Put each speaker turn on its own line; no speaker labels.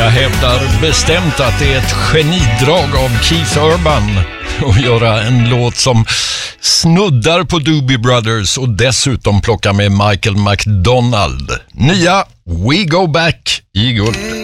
Jag hävdar bestämt att det är ett genidrag av Keith Urban att göra en låt som snuddar på Doobie Brothers och dessutom plocka med Michael McDonald. Nya We Go Back i guld.